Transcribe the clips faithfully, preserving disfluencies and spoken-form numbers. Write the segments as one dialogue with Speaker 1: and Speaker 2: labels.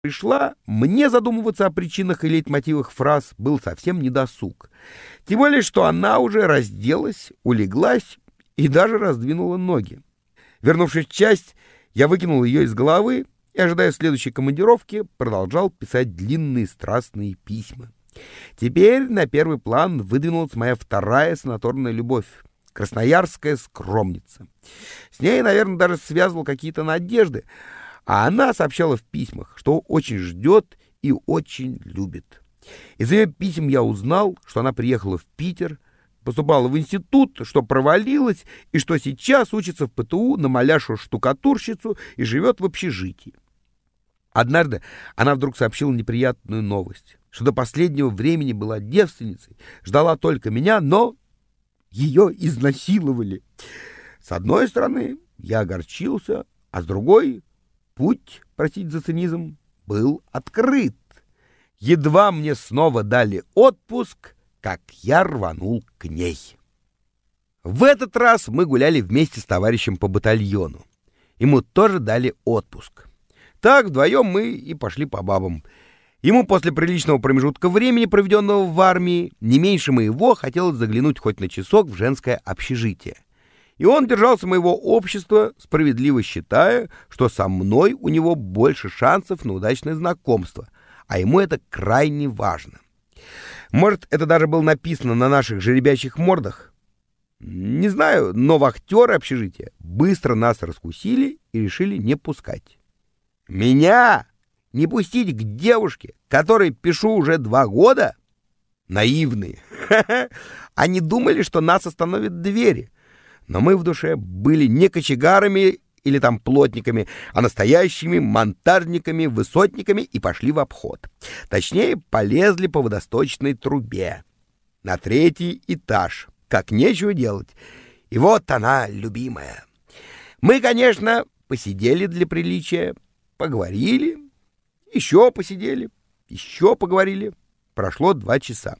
Speaker 1: пришла, мне задумываться о причинах и лейтмотивах фраз был совсем недосуг. Тем более, что она уже разделась, улеглась и даже раздвинула ноги. Вернувшись в часть, я выкинул ее из головы и, ожидая следующей командировки, продолжал писать длинные страстные письма. Теперь на первый план выдвинулась моя вторая санаторная любовь — красноярская скромница. С ней, наверное, даже связывал какие-то надежды, а она сообщала в письмах, что очень ждет и очень любит. Из ее писем я узнал, что она приехала в Питер, поступала в институт, что провалилась и что сейчас учится в ПТУ на маляшу-штукатурщицу и живет в общежитии. Однажды она вдруг сообщила неприятную новость, что до последнего времени была девственницей, ждала только меня, но ее изнасиловали. С одной стороны, я огорчился, а с другой — путь, простите за цинизм, был открыт. Едва мне снова дали отпуск, как я рванул к ней. В этот раз мы гуляли вместе с товарищем по батальону. Ему тоже дали отпуск. Так вдвоем мы и пошли по бабам. Ему после приличного промежутка времени, проведенного в армии, не меньше моего хотелось заглянуть хоть на часок в женское общежитие. И он держался моего общества, справедливо считая, что со мной у него больше шансов на удачное знакомство, а ему это крайне важно. Может, это даже было написано на наших жеребячих мордах? Не знаю, но вахтеры общежития быстро нас раскусили и решили не пускать. Меня не пустить к девушке, которой пишу уже два года? Наивные. Они думали, что нас остановят двери. Но мы в душе были не кочегарами или там плотниками, а настоящими монтажниками, высотниками и пошли в обход. Точнее, полезли по водосточной трубе на третий этаж, как нечего делать. И вот она, любимая. Мы, конечно, посидели для приличия, поговорили, еще посидели, еще поговорили. Прошло два часа.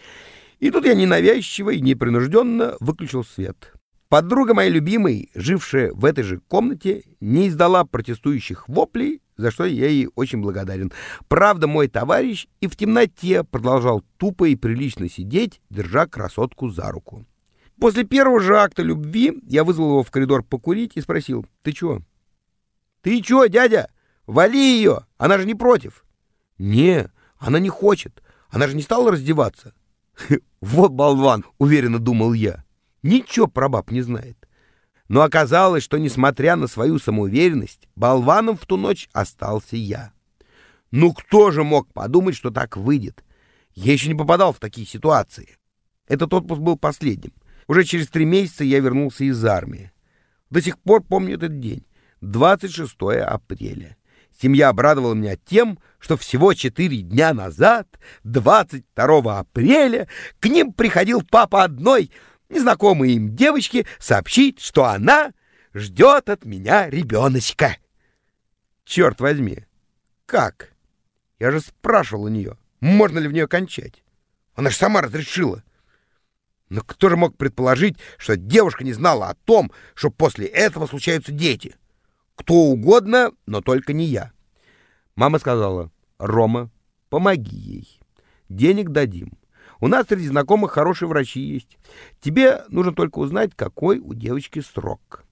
Speaker 1: И тут я ненавязчиво и непринужденно выключил свет. Подруга моей любимой, жившая в этой же комнате, не издала протестующих воплей, за что я ей очень благодарен. Правда, мой товарищ и в темноте продолжал тупо и прилично сидеть, держа красотку за руку. После первого же акта любви я вызвал его в коридор покурить и спросил: «Ты чё?» «Ты чё, дядя? Вали ее! Она же не против!» «Не, она не хочет. Она же не стала раздеваться». «Вот болван!» — уверенно думал я. Ничего про баб не знает. Но оказалось, что, несмотря на свою самоуверенность, болваном в ту ночь остался я. Ну кто же мог подумать, что так выйдет? Я еще не попадал в такие ситуации. Этот отпуск был последним. Уже через три месяца я вернулся из армии. До сих пор помню этот день. двадцать шестое апреля. Семья обрадовала меня тем, что всего четыре дня назад, двадцать второго апреля, к ним приходил папа одной незнакомой им девочки сообщить, что она ждет от меня ребеночка. Черт возьми, как? Я же спрашивал у нее, можно ли в нее кончать. Она же сама разрешила. Но кто же мог предположить, что девушка не знала о том, что после этого случаются дети? Кто угодно, но только не я. Мама сказала: «Рома, помоги ей. Денег дадим. У нас среди знакомых хорошие врачи есть. Тебе нужно только узнать, какой у девочки срок».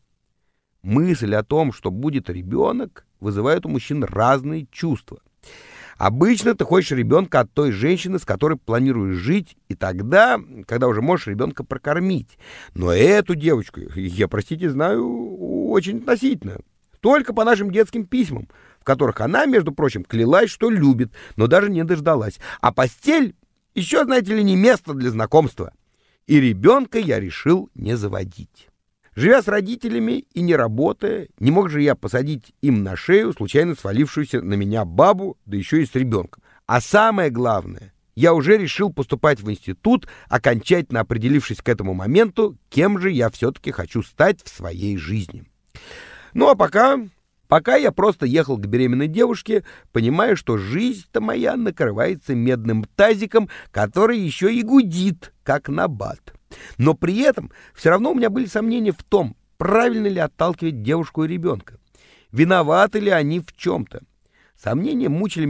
Speaker 1: Мысль о том, что будет ребенок, вызывает у мужчин разные чувства. Обычно ты хочешь ребенка от той женщины, с которой планируешь жить, и тогда, когда уже можешь ребенка прокормить. Но эту девочку, я, простите, знаю очень относительно. Только по нашим детским письмам, в которых она, между прочим, клялась, что любит, но даже не дождалась. А постель еще, знаете ли, не место для знакомства. И ребенка я решил не заводить. Живя с родителями и не работая, не мог же я посадить им на шею случайно свалившуюся на меня бабу, да еще и с ребенком. А самое главное, я уже решил поступать в институт, окончательно определившись к этому моменту, кем же я все-таки хочу стать в своей жизни. Ну а пока... Пока я просто ехал к беременной девушке, понимая, что жизнь-то моя накрывается медным тазиком, который еще и гудит, как набат. Но при этом все равно у меня были сомнения в том, правильно ли отталкивать девушку и ребенка. Виноваты ли они в чем-то. Сомнения мучили